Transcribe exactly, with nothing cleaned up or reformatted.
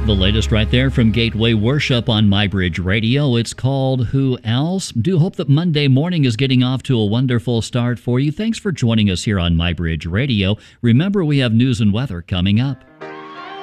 The latest right there from Gateway Worship on MyBridge Radio. It's called Who Else? Do hope that Monday morning is getting off to a wonderful start for you. Thanks for joining us here on MyBridge Radio. Remember, we have news and weather coming up.